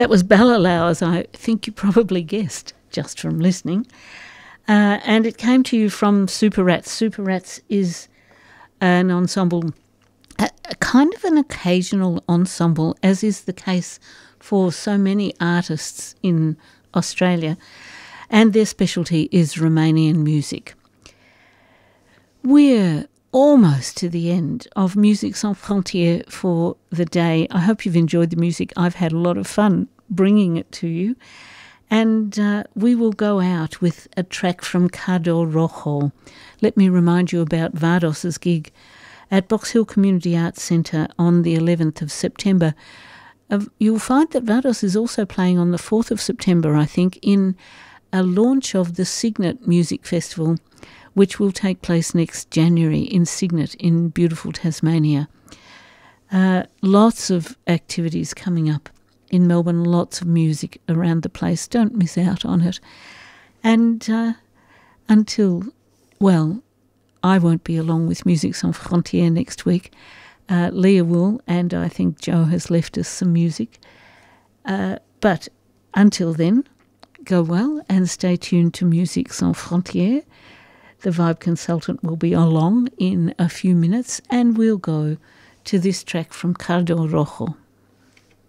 That was Balalau, as I think you probably guessed just from listening. And it came to you from Super Rats. Super Rats is an ensemble, a kind of an occasional ensemble, as is the case for so many artists in Australia. And their specialty is Romanian music. We're almost to the end of Musique Sans Frontières for the day. I hope you've enjoyed the music. I've had a lot of fun bringing it to you. And we will go out with a track from Cado Rojo. Let me remind you about Vardos's gig at Box Hill Community Arts Centre on the 11th of September. You'll find that Vardos is also playing on the 4th of September, I think, in a launch of the Cygnet Music Festival, which will take place next January in Cygnet in beautiful Tasmania. Lots of activities coming up in Melbourne, lots of music around the place. Don't miss out on it. And I won't be along with Musique Sans Frontières next week. Leah will, and I think Joe has left us some music. But until then, go well and stay tuned to Musique Sans Frontières. The Vibe Consultant will be along in a few minutes, and we'll go to this track from Cado Rojo.